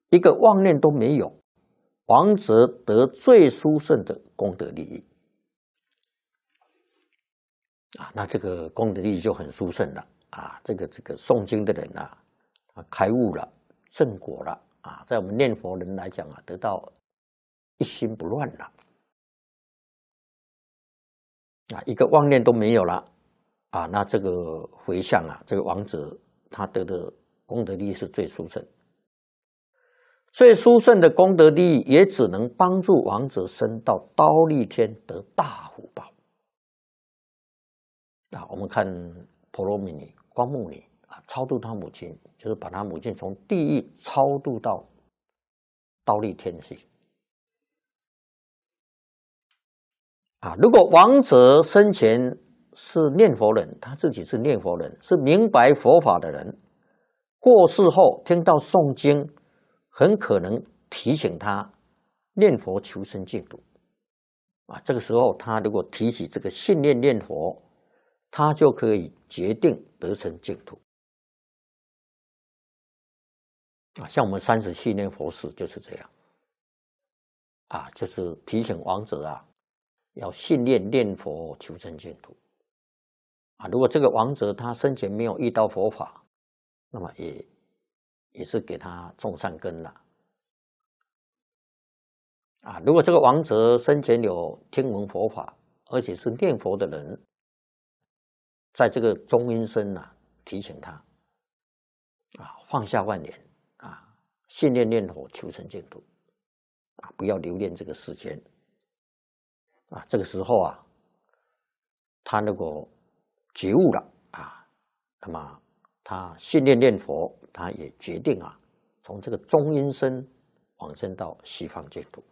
一个妄念都没有，王者得最殊胜的功德利益啊，那这个功德利益就很殊胜了啊。这个诵经的人啊，开悟了，正果了啊，在我们念佛人来讲啊，得到一心不乱了啊，一个妄念都没有了啊，那这个回向啊，这个王者他得的功德利益是最殊胜。最殊胜的功德利益，也只能帮助王者升到忉利天得大福报。啊，我们看婆罗米尼、光目尼啊，超度他母亲，就是把他母亲从地狱超度到忉利天去。啊，如果王者生前是念佛人，他自己是念佛人，是明白佛法的人，过世后听到诵经，很可能提醒他念佛求生净土啊。这个时候，他如果提起这个信念念佛，他就可以决定得成净土啊。像我们37念佛事就是这样啊，就是提醒亡者啊，要信念念佛求生净土啊。如果这个亡者他生前没有遇到佛法，那么也是给他种善根了啊。如果这个亡者生前有听闻佛法，而且是念佛的人，在这个中阴身啊，提醒他啊，放下万念啊，信念念佛求生净土啊，不要留恋这个世间啊。这个时候啊，他如果觉悟了啊，那么他信念念佛，他也决定啊，从这个中阴身往生到西方净土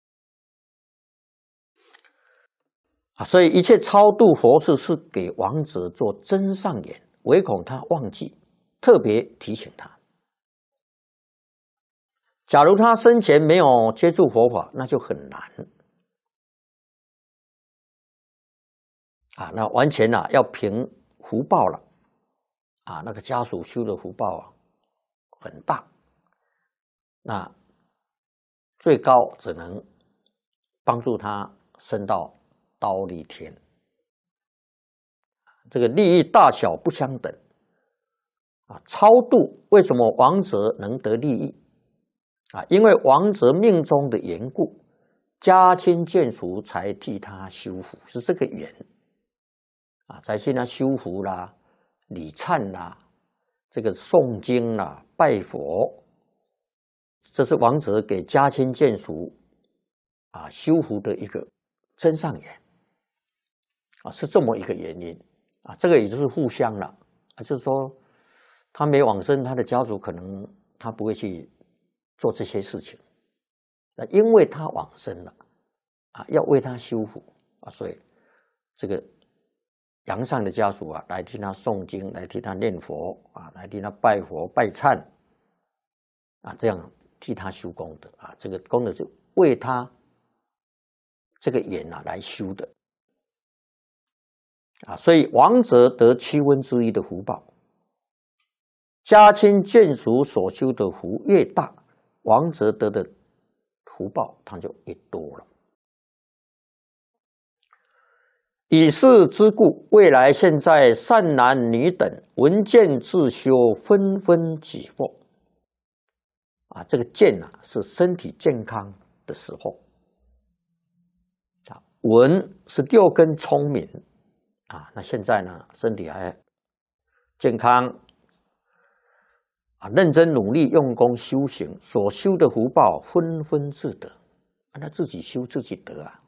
啊。所以一切超度佛事是给亡者做增上缘，唯恐他忘记，特别提醒他。假如他生前没有接触佛法，那就很难啊。那完全啊要凭福报了啊，那个家属修的福报啊很大，那最高只能帮助他升到忉利天，这个利益大小不相等啊。超度为什么亡者能得利益啊？因为亡者命中的缘故，家亲眷属才替他修福，是这个缘啊，才替他修福啦、礼忏啦、这个诵经啦、拜佛，这是亡者给家亲眷属啊修福的一个增上缘啊，是这么一个原因啊。这个也就是互相了啊，就是说他没往生，他的家属可能他不会去做这些事情，那因为他往生了啊，要为他修福啊，所以这个阳上的家属啊，来替他诵经，来替他念佛啊，来替他拜佛拜忏啊，这样替他修功德啊。这个功德是为他这个缘啊来修的啊，所以亡者得1/7的福报，家亲眷属所修的福越大，亡者得的福报它就越多了。以是之故，未来现在善男女等闻见自修，纷纷己获啊。这个见啊，是身体健康的时候啊。闻是6根聪明啊。那现在呢，身体还健康啊，认真努力用功修行，所修的福报纷纷自得啊。他自己修自己得啊。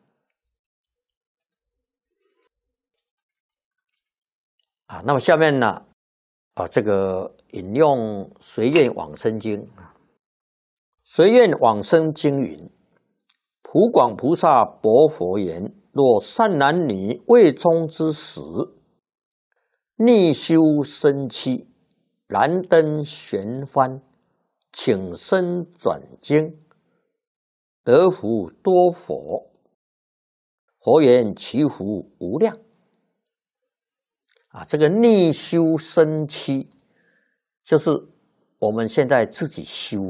啊，那么下面呢，这个引用《随愿往生经》啊，《随愿往生经》云：普广菩萨薄佛言：若善男女未中之时，逆修生妻，燃灯悬幡，请身转经，得福多佛。佛言：其福无量。啊，这个逆修生妻，就是我们现在自己修